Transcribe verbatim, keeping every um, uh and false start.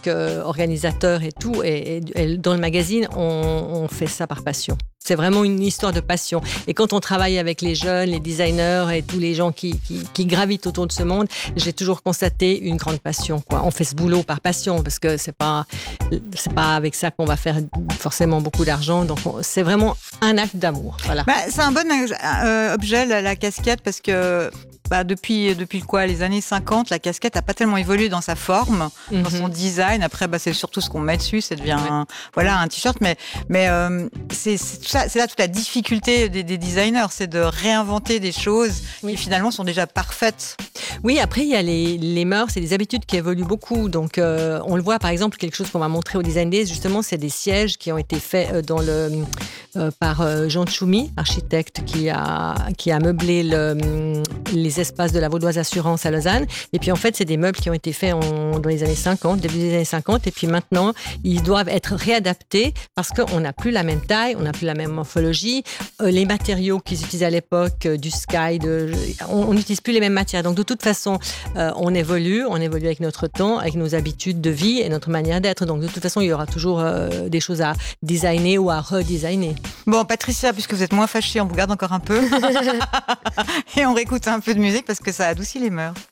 qu'organisateur et tout, et, et, et dans le magazine, on, on fait ça par passion. C'est vraiment une histoire de passion. Et quand on travaille avec les jeunes, les designers et tous les gens qui, qui, qui gravitent autour de ce monde, j'ai toujours constaté une grande passion, quoi. On fait ce boulot par passion parce que c'est pas, c'est pas avec ça qu'on va faire forcément beaucoup d'argent. Donc, on, c'est vraiment un acte d'amour. Voilà. Bah, c'est un bon euh, objet, la, la casquette, parce que bah, depuis, depuis quoi, les années cinquante, la casquette n'a pas tellement évolué dans sa forme, mm-hmm. dans son design. Après, bah, c'est surtout ce qu'on met dessus, ça devient ouais. un, voilà, un t-shirt. Mais, mais euh, c'est, c'est, tout ça, c'est là toute la difficulté des, des designers, c'est de réinventer des choses oui. qui finalement sont déjà parfaites. Oui, après, il y a les, les mœurs et les habitudes qui évoluent beaucoup. Donc, euh, on le voit, par exemple, quelque chose qu'on va montrer au Design Days, justement, c'est des sièges qui ont été faits dans le, euh, par euh, Jean Tchoumi, architecte qui a, qui a meublé le, les espaces de la Vaudoise Assurance à Lausanne. Et puis, en fait, c'est des meubles qui ont été faits en, dans les années cinquante, début des années cinquante. Et puis maintenant, ils doivent être réadaptés parce qu'on n'a plus la même taille, on n'a plus la même morphologie. Euh, les matériaux qu'ils utilisaient à l'époque, euh, du Sky, de, on n'utilise plus les mêmes matières. Donc, de toute façon, euh, on évolue, on évolue avec notre temps, avec nos habitudes de vie et notre manière d'être. Donc, de toute façon, il y aura toujours euh, des choses à designer ou à redesigner. Bon, Patricia, puisque vous êtes moins fâchée, on vous garde encore un peu. Et on réécoute un peu de musique parce que ça adoucit les mœurs.